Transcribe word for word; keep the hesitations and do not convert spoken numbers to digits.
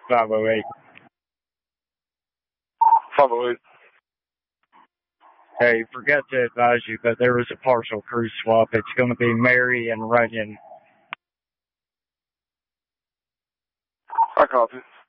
five oh eight. five oh eight. Hey, forgot to advise you, but there was a partial crew swap. It's going to be Mary and Runyon. I copy.